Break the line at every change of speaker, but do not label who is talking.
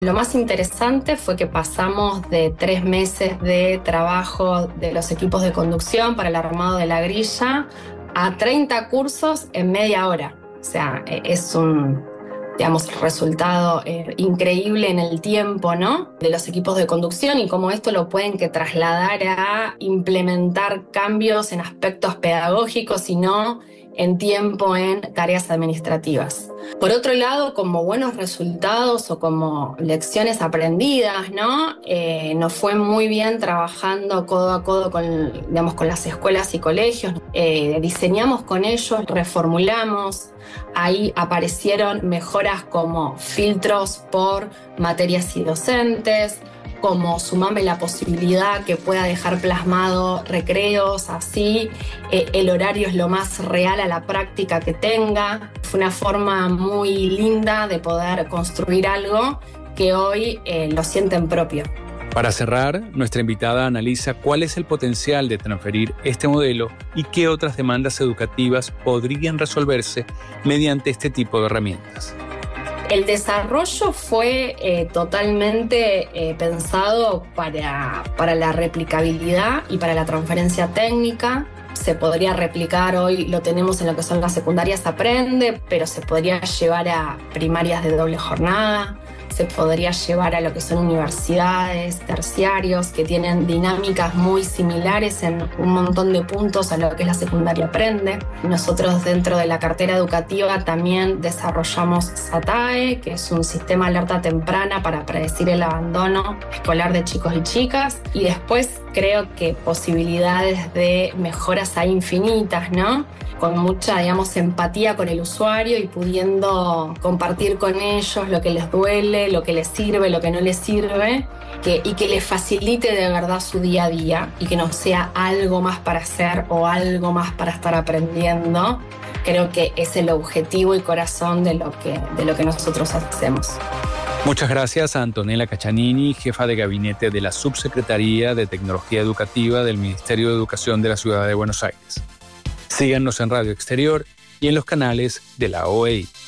Lo más interesante fue que pasamos de 3 meses de trabajo de los equipos de conducción para el armado de la grilla a 30 cursos en media hora. O sea, es un, digamos, resultado increíble en el tiempo, ¿no? De los equipos de conducción y cómo esto lo pueden que trasladar a implementar cambios en aspectos pedagógicos y no en tiempo en tareas administrativas. Por otro lado, como buenos resultados o como lecciones aprendidas, ¿no? Nos fue muy bien trabajando codo a codo con, digamos, con las escuelas y colegios. Diseñamos con ellos, reformulamos. Ahí aparecieron mejoras como filtros por materias y docentes, como sumame la posibilidad que pueda dejar plasmado recreos, así el horario es lo más real a la práctica que tenga. Fue una forma muy linda de poder construir algo que hoy lo sienten propio.
Para cerrar, nuestra invitada analiza cuál es el potencial de transferir este modelo y qué otras demandas educativas podrían resolverse mediante este tipo de herramientas.
El desarrollo fue totalmente pensado para la replicabilidad y para la transferencia técnica. Se podría replicar, hoy lo tenemos en lo que son las secundarias Aprende, pero se podría llevar a primarias de doble jornada, se podría llevar a lo que son universidades, terciarios, que tienen dinámicas muy similares en un montón de puntos a lo que es la secundaria Aprende. Nosotros dentro de la cartera educativa también desarrollamos SATAE, que es un sistema de alerta temprana para predecir el abandono escolar de chicos y chicas. Y después creo que posibilidades de mejoras hay infinitas, ¿no? Con mucha, digamos, empatía con el usuario y pudiendo compartir con ellos lo que les duele, lo que les sirve, lo que no les sirve, y que les facilite de verdad su día a día y que no sea algo más para hacer o algo más para estar aprendiendo. Creo que es el objetivo y corazón de lo que nosotros hacemos.
Muchas gracias a Antonella Caccianini, jefa de gabinete de la Subsecretaría de Tecnología Educativa del Ministerio de Educación de la Ciudad de Buenos Aires. Síganos en Radio Exterior y en los canales de la OEI.